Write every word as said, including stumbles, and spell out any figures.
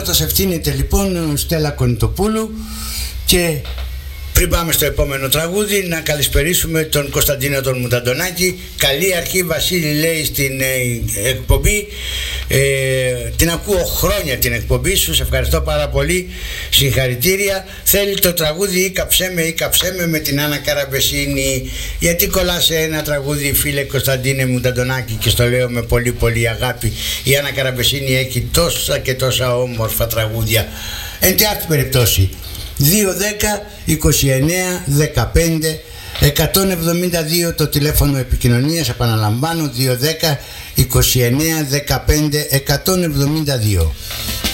έρωτας ευθύνεται λοιπόν Στέλλα Κονιτοπούλου. Και πριν πάμε στο επόμενο τραγούδι, να καλησπερίσουμε τον Κωνσταντίνο τον Μουνταντονάκη. Καλή αρχή Βασίλη, λέει στην ε, εκπομπή. ε, Την ακούω χρόνια την εκπομπή σου. Σε ευχαριστώ πάρα πολύ. Συγχαρητήρια. Θέλει το τραγούδι ή καψέ με ή καψέ με με την Άννα Καραμπεσίνη. Γιατί κολλάς σε ένα τραγούδι, φίλε Κωνσταντίνε Μουνταντονάκη, και στο λέω με πολύ πολύ αγάπη. Η Άννα Καραμπεσίνη έχει τόσα και τόσα όμορφα τραγούδια. Εν τη αυτή περιπτώσει, δύο δέκα είκοσι εννέα δεκαπέντε εκατόν εβδομήντα δύο το τηλέφωνο επικοινωνίας. Επαναλαμβάνω, δύο δέκα είκοσι εννέα δεκαπέντε εκατόν εβδομήντα δύο.